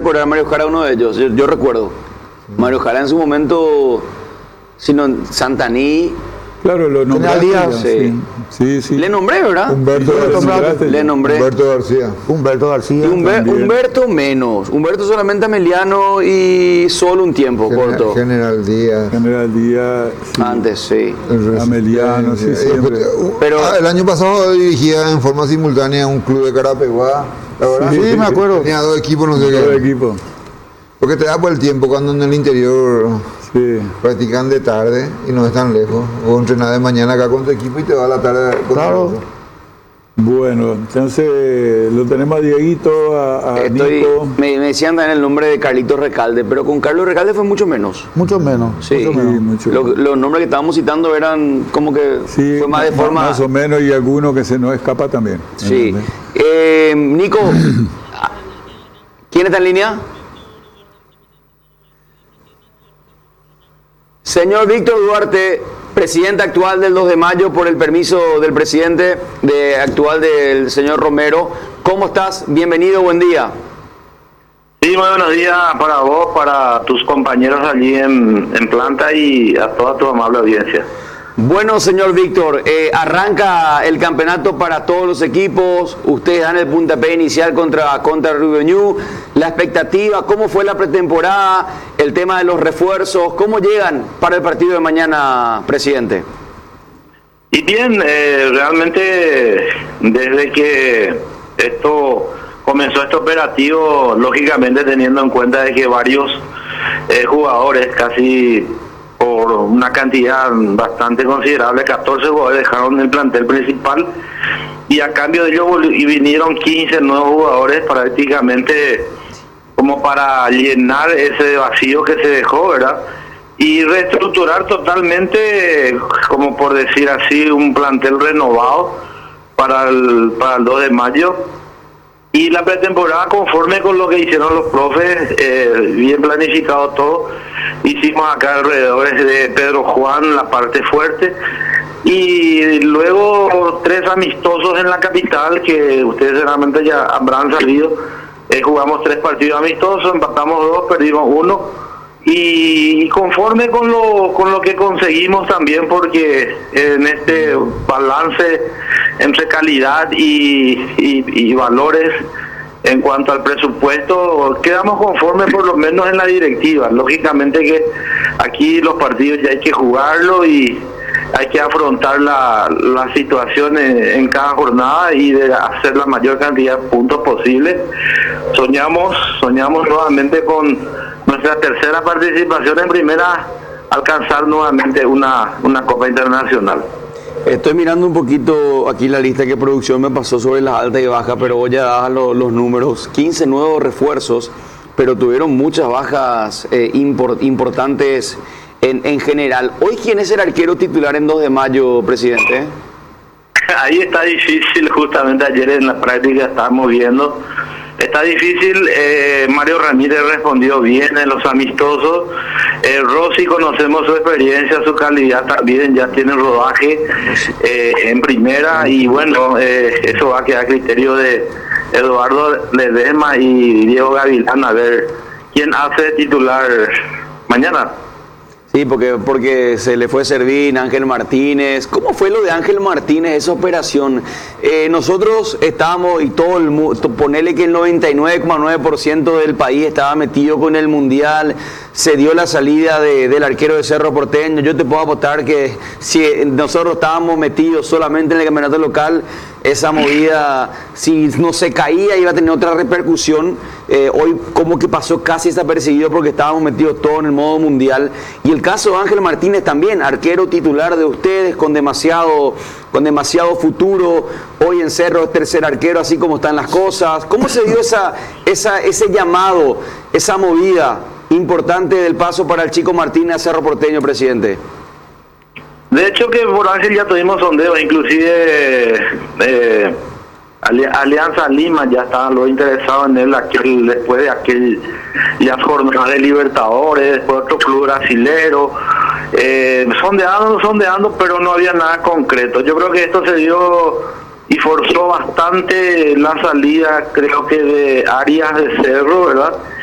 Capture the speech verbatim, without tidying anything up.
recordar, Mario Jara uno de ellos, yo, yo recuerdo. Mario Jara en su momento, sino Santaní. Claro, lo nombraste. Sí. Sí, sí. Le nombré, ¿verdad? Humberto, Le nombré. Humberto García. Humberto García. Y Humber, Humberto menos. Humberto solamente Ameliano y solo un tiempo General, corto. General Díaz. General Díaz. Sí. Antes, sí. Ameliano, sí, siempre. Pero ah, el año pasado dirigía en forma simultánea un club de Carapeguá. ¿La verdad? Sí, me acuerdo. Tenía dos equipos, no sé Todo qué. el equipo. Porque te da por el tiempo cuando en el interior Sí. practican de tarde y no están lejos. O entrenar de mañana acá con tu equipo y te va a la tarde con Claro. tu equipo. Bueno, entonces lo tenemos a Dieguito, a, a estoy, Nico. me, me decían también el nombre de Carlitos Recalde, pero con Carlos Recalde fue mucho menos. Mucho menos. Sí, mucho menos. Sí, mucho. Lo- los nombres que estábamos citando eran como que Sí, fue más de más- forma... más o menos, y alguno que se nos escapa también. Sí. ¿Entendés? Eh, Nico, ¿quién está en línea? Señor Víctor Duarte, presidente actual del dos de mayo, por el permiso del presidente de, actual del señor Romero. ¿Cómo estás? Bienvenido, buen día. Sí, muy buenos días para vos, para tus compañeros allí en, en planta y a toda tu amable audiencia. Bueno, señor Víctor, eh, arranca el campeonato para todos los equipos. Ustedes dan el puntapié inicial contra, contra Rubio Ñu. La expectativa, ¿cómo fue la pretemporada? El tema de los refuerzos, ¿cómo llegan para el partido de mañana, presidente? Y bien, eh, realmente desde que esto comenzó este operativo, lógicamente teniendo en cuenta de que varios eh, jugadores, casi por una cantidad bastante considerable, catorce jugadores dejaron el plantel principal y a cambio de ello vol- y vinieron quince nuevos jugadores prácticamente como para llenar ese vacío que se dejó, ¿verdad? Y reestructurar totalmente, como por decir así, un plantel renovado para el, para el dos de mayo. Y la pretemporada, conforme con lo que hicieron los profes, eh, bien planificado todo. Hicimos acá alrededor de Pedro Juan la parte fuerte. Y luego tres amistosos en la capital, que ustedes seguramente ya habrán sabido. Eh, jugamos tres partidos amistosos, empatamos dos, perdimos uno. Y conforme con lo con lo que conseguimos también, porque en este balance entre calidad y, y, y valores en cuanto al presupuesto, quedamos conformes por lo menos en la directiva. Lógicamente que aquí los partidos ya hay que jugarlo y hay que afrontar la, la situación en, en cada jornada y de hacer la mayor cantidad de puntos posible. Soñamos, soñamos nuevamente con nuestra tercera participación en primera, alcanzar nuevamente una, una Copa Internacional. Estoy mirando un poquito aquí la lista que producción me pasó sobre las altas y bajas, pero voy a dar los, los números. quince nuevos refuerzos, pero tuvieron muchas bajas eh, import, importantes en, en general. Hoy, ¿quién es el arquero titular en dos de mayo, presidente? Ahí está difícil, justamente ayer en la práctica estábamos viendo. Está difícil, eh, Mario Ramírez respondió bien en los amistosos. Eh, Rossi, conocemos su experiencia, su calidad también, ya tiene rodaje eh, en primera y bueno, eh, eso va a quedar a criterio de Eduardo Ledesma y Diego Gavilán, a ver quién hace titular mañana. Sí, porque, porque se le fue Servín, Ángel Martínez. ¿Cómo fue lo de Ángel Martínez, esa operación? Eh, nosotros estábamos, y todo el mundo, ponele que el noventa y nueve coma nueve por ciento del país estaba metido con el Mundial, se dio la salida de, del arquero de Cerro Porteño. Yo te puedo apostar que si nosotros estábamos metidos solamente en el campeonato local, esa movida, si no se caía, iba a tener otra repercusión. Eh, hoy como que pasó casi desapercibido porque estábamos metidos todos en el modo mundial. Y el caso de Ángel Martínez también, arquero titular de ustedes, con demasiado, con demasiado futuro. Hoy en Cerro es tercer arquero, así como están las cosas. ¿Cómo se dio esa, esa, ese llamado, esa movida importante del paso para el chico Martínez a Cerro Porteño, presidente? De hecho que por Ángel ya tuvimos sondeos, inclusive eh, Alianza Lima ya estaban los interesados en él aquel, después de aquel ya jornadas de Libertadores, después otro club brasilero, eh, sondeando, sondeando, pero no había nada concreto. Yo creo que esto se dio y forzó bastante la salida, creo que de Arias de Cerro, ¿verdad?